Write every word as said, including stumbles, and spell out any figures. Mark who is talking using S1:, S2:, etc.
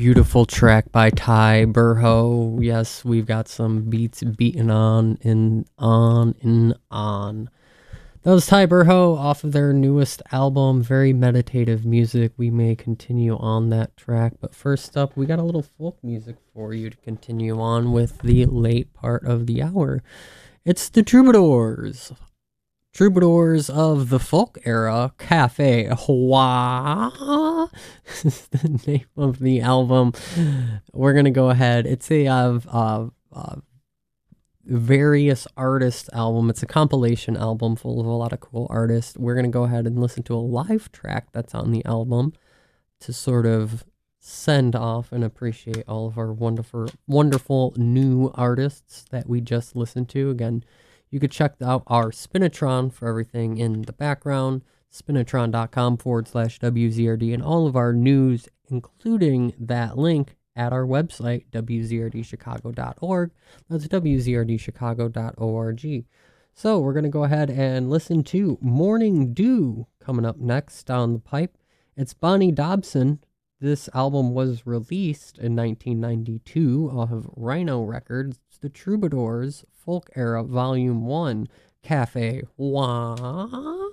S1: beautiful track by Ty Burho. Yes, we've got some beats beating on and on and on. That was Ty Burho off of their newest album, very meditative music. We may continue on that track, but first up, we got a little folk music for you to continue on with the late part of the hour. It's the Troubadours. Troubadours of the folk era, Cafe Hua is the name of the album. We're going to go ahead. It's a uh, uh, uh, various artist album. It's a compilation album full of a lot of cool artists. We're going to go ahead and listen to a live track that's on the album to sort of send off and appreciate all of our wonderful, wonderful new artists that we just listened to. Again, you could check out our Spinatron for everything in the background, spinatron.com forward slash WZRD, and all of our news, including that link at our website, w z r d chicago dot org. That's w z r d chicago dot org. So we're going to go ahead and listen to Morning Dew coming up next down the pipe. It's Bonnie Dobson. This album was released in nineteen ninety-two off of Rhino Records, The Troubadours Folk Era Volume one, Cafe One.